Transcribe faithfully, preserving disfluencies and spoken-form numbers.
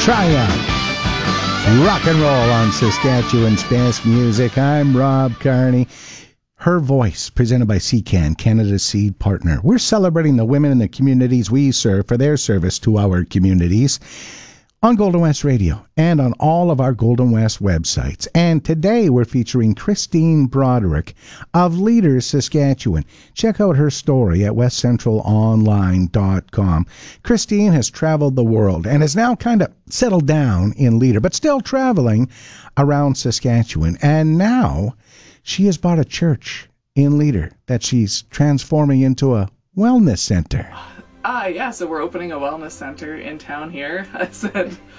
Triumph. Rock and roll on Saskatchewan's best music. I'm Rob Carney. Her Voice, presented by C C A N, Canada's seed partner. We're celebrating the women in the communities we serve for their service to our communities on Golden West Radio and on all of our Golden West websites. And today we're featuring Christine Broderick of Leaders Saskatchewan. Check out her story at west central online dot com. Christine has traveled the world and is now kind of settled down in Leader, but still traveling around Saskatchewan. And now she has bought a church in Leader that she's transforming into a wellness center. Ah, yeah, so we're opening a wellness center in town here. I said,